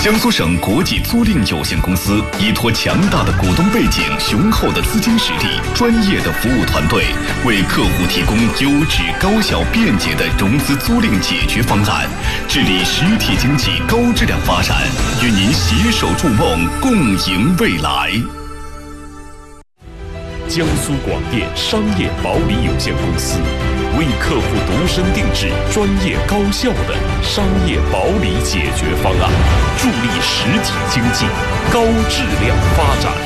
江苏省国际租赁有限公司依托强大的股东背景、雄厚的资金实力、专业的服务团队，为客户提供优质、高效、便捷的融资租赁解决方案，致力实体经济高质量发展，与您携手筑梦，共赢未来。 江苏广电商业保理有限公司为客户度身定制、专业高效的商业保理解决方案，助力实体经济高质量发展。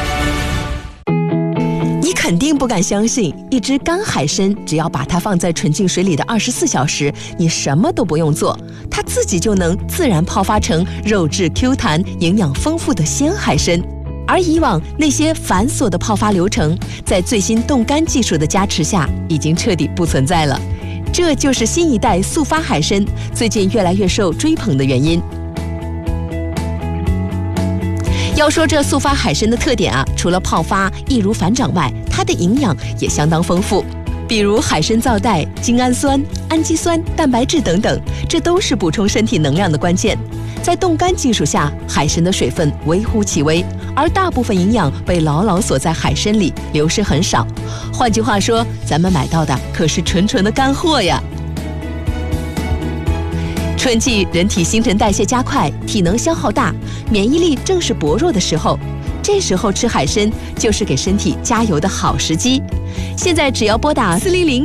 你肯定不敢相信，一只干海参只要把它放在纯净水里的24小时，你什么都不用做，它自己就能自然泡发成肉质 Q 弹、营养丰富的鲜海参。而以往那些繁琐的泡发流程，在最新冻干技术的加持下，已经彻底不存在了。这就是新一代速发海参最近越来越受追捧的原因。要说这速发海参的特点啊，除了泡发易如反掌外，它的营养也相当丰富。比如海参皂带、精氨酸、氨基酸、蛋白质等等，这都是补充身体能量的关键。在冻干技术下，海参的水分微乎其微，而大部分营养被牢牢锁在海参里，流失很少。换句话说，咱们买到的可是纯纯的干货呀。春季人体新陈代谢加快，体能消耗大，免疫力正是薄弱的时候，这时候吃海参就是给身体加油的好时机。现在只要拨打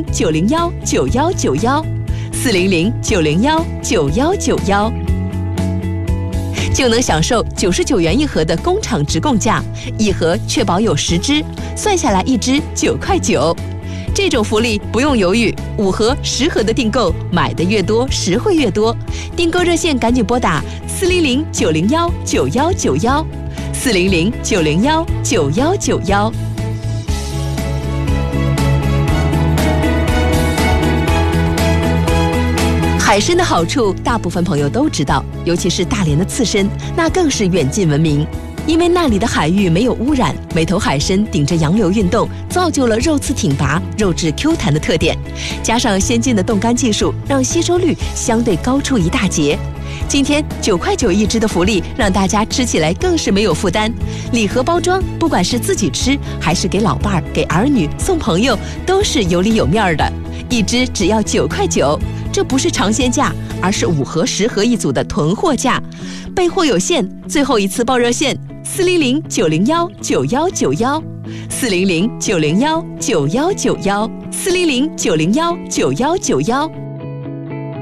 400-901-9191，400-901-9191，就能享受99元一盒的工厂直供价，一盒确保有10只，算下来一只9块9。这种福利不用犹豫，5盒、10盒的订购，买的越多，实惠越多。订购热线赶紧拨打400-901-9191，400-901-9191。海参的好处，大部分朋友都知道，尤其是大连的刺身，那更是远近闻名。因为那里的海域没有污染，每头海参顶着洋流运动，造就了肉刺挺拔、肉质 Q 弹的特点。加上先进的冻干技术，让吸收率相对高出一大截。今天9块9一只的福利，让大家吃起来更是没有负担。礼盒包装，不管是自己吃，还是给老伴儿、给儿女、送朋友，都是有里有面的。一只只要9块9，这不是尝鲜价，而是5盒、10盒一组的囤货价。备货有限，最后一次报热线：400-901-9191，400-901-9191，400-901-9191。